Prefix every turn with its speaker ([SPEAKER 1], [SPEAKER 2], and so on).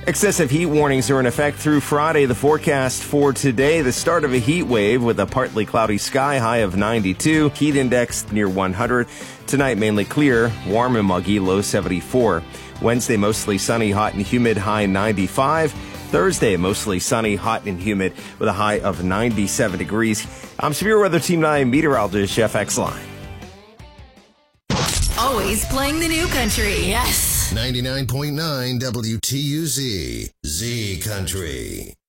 [SPEAKER 1] Excessive heat warnings are in effect through Friday. The forecast for today, the start of a heat wave with a partly cloudy sky, high of 92, heat index near 100. Tonight, mainly clear, warm and muggy, low 74. Wednesday, mostly sunny, hot and humid, high 95. Thursday, mostly sunny, hot and humid with a high of 97 degrees. I'm Severe Weather Team 9 meteorologist Jeff Exline.
[SPEAKER 2] Always playing the new country, yes.
[SPEAKER 3] 99.9 WTUZ, Z Country.